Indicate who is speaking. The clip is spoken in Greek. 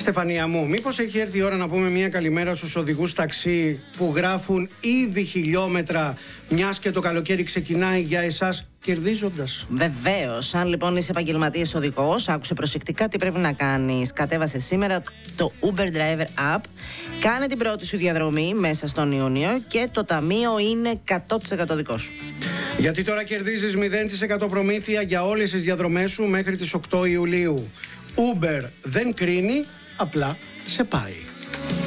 Speaker 1: Στεφανία μου, μήπως έχει έρθει η ώρα να πούμε μια καλημέρα στους οδηγούς ταξί που γράφουν ήδη χιλιόμετρα, μιας και το καλοκαίρι ξεκινάει για εσάς κερδίζοντας?
Speaker 2: Βεβαίως. Αν λοιπόν είσαι επαγγελματίας οδηγός, άκουσε προσεκτικά τι πρέπει να κάνεις. Κατέβασε σήμερα το Uber Driver App, κάνε την πρώτη σου διαδρομή μέσα στον Ιούνιο και το ταμείο είναι 100% δικό σου.
Speaker 1: Γιατί τώρα κερδίζεις 0% προμήθεια για όλες τις διαδρομές σου μέχρι τις 8 Ιουλίου. Uber δεν κρίνει, απλά σε πάει.